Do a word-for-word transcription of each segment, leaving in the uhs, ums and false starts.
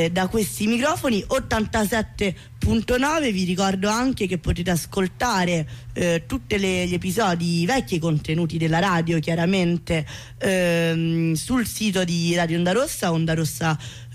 da questi microfoni. Ottantasette punto nove, vi ricordo anche che potete ascoltare eh, tutti gli episodi vecchi, contenuti della radio chiaramente ehm, sul sito di Radio Onda Rossa, ondarossa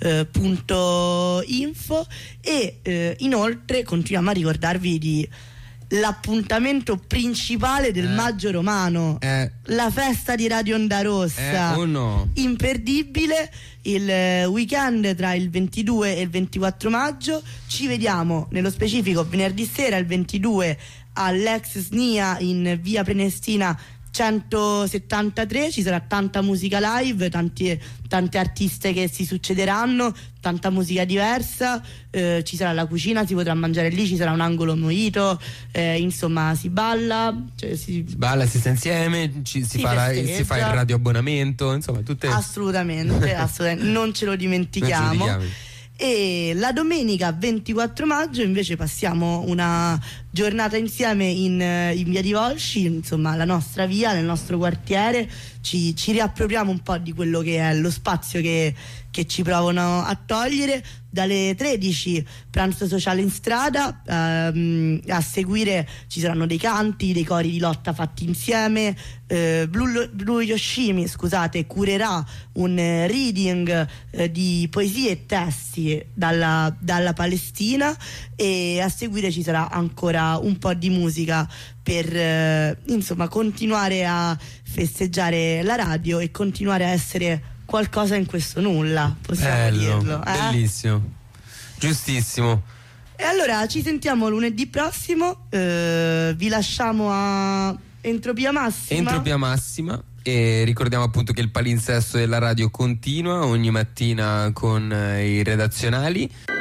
punto info, e eh, inoltre continuiamo a ricordarvi di l'appuntamento principale del eh, maggio romano, eh, la festa di Radio Onda Rossa, eh, oh no. imperdibile, il weekend tra il ventidue e il ventiquattro maggio. Ci vediamo nello specifico venerdì sera il ventidue all'ex S N I A in via Prenestina centosettantatré. Ci sarà tanta musica live, tanti, tante artiste che si succederanno, tanta musica diversa, eh, ci sarà la cucina, si potrà mangiare lì, ci sarà un angolo mojito, eh, insomma si balla, cioè si, si balla, si sta insieme, ci, si, si, fa la, si fa il radioabbonamento, insomma tutte... assolutamente, assolutamente non ce lo dimentichiamo. Non ce lo dimentichiamo. E la domenica ventiquattro maggio invece passiamo una giornata insieme in, in via di Volsci, insomma la nostra via, nel nostro quartiere. Ci, ci riappropriamo un po' di quello che è lo spazio che, che ci provano a togliere. Dalle tredici pranzo sociale in strada, ehm, a seguire ci saranno dei canti, dei cori di lotta fatti insieme. eh, Blue, Blue Yoshimi, scusate, curerà un eh, reading eh, di poesie e testi dalla, dalla Palestina, e a seguire ci sarà ancora un po' di musica per eh, insomma continuare a festeggiare la radio e continuare a essere qualcosa in questo nulla, possiamo Bello, dirlo, eh? bellissimo, giustissimo. E allora ci sentiamo lunedì prossimo, eh, vi lasciamo a Entropia Massima. Entropia Massima, e ricordiamo appunto che il palinsesto della radio continua ogni mattina con eh, i redazionali.